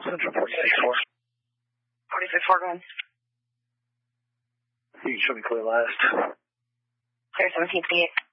Central 46-4. 46-4 going. You can show me clear last. Clear 1728.